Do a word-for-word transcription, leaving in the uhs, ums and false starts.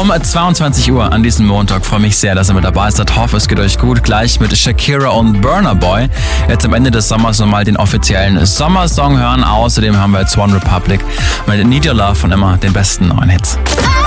Um zweiundzwanzig Uhr an diesem Montag. Freue mich sehr, dass ihr mit dabei seid. Hoffe, es geht euch gut. Gleich mit Shakira und Burna Boy. Jetzt am Ende des Sommers nochmal den offiziellen Sommersong hören. Außerdem haben wir jetzt One Republic mit Need Your Love von immer den besten neuen Hits.